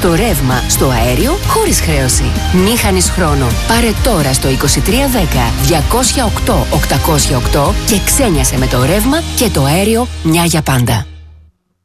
Στο ρεύμα, στο αέριο, χωρίς χρέωση. Μη χάνεις χρόνο. Πάρε τώρα στο 2310 208 808 και ξένιασε με το ρεύμα και το αέριο μια για πάντα.